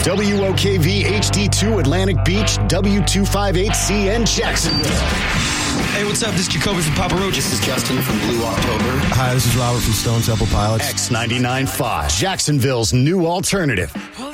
WOKV HD2 Atlantic Beach, W258CN Jacksonville. Hey, what's up? This is Jacoby from Papa Roach. This is Justin from Blue October. Hi, this is Robert from Stone Temple Pilots. X99.5, Jacksonville's new alternative.